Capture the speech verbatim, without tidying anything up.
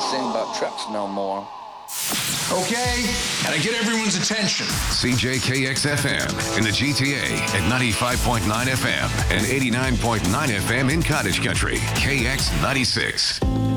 sing about trucks no more. Okay, gotta get everyone's attention. C J K X F M in the G T A at ninety-five point nine F M and eighty-nine point nine F M in Cottage Country. K X ninety-six.